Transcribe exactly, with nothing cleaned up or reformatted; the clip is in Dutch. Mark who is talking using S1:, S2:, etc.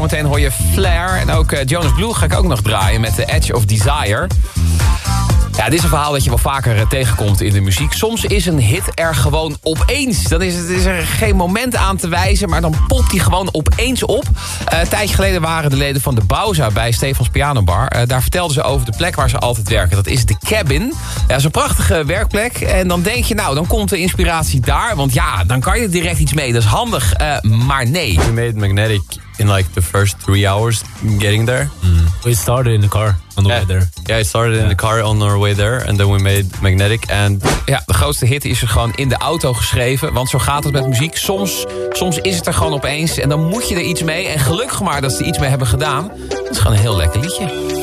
S1: Zometeen hoor je Flair. En ook uh, Jonas Blue ga ik ook nog draaien met The Edge of Desire. Ja, dit is een verhaal dat je wel vaker uh, tegenkomt in de muziek. Soms is een hit er gewoon opeens. Dan is, het, is er geen moment aan te wijzen, maar dan popt die gewoon opeens op. Uh, een tijdje geleden waren de leden van de Bauza bij Stefans Pianobar. Uh, daar vertelden ze over de plek waar ze altijd werken. Dat is de Cabin. Ja, dat is een prachtige werkplek. En dan denk je, nou, dan komt de inspiratie daar. Want ja, dan kan je er direct iets mee. Dat is handig, uh, maar nee.
S2: We made Magnetic in like the first three hours getting there.
S3: Mm. We started in the car on the
S2: yeah.
S3: way there.
S2: Yeah, I started
S3: yeah.
S2: in the car on our way there. And then we made Magnetic. And
S1: ja, de grootste hit is er gewoon in de auto geschreven. Want zo gaat het met muziek. Soms, soms is het er gewoon opeens. En dan moet je er iets mee. En gelukkig maar dat ze er iets mee hebben gedaan. Dat is gewoon een heel lekker liedje.